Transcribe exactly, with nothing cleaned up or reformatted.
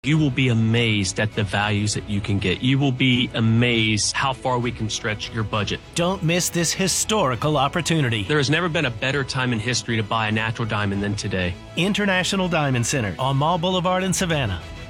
You will be amazed at the values that you can get. You will be amazed how far we can stretch your budget. Don't miss this historical opportunity. There has never been a better time in history to buy a natural diamond than today. International Diamond Center on Mall Boulevard in Savannah.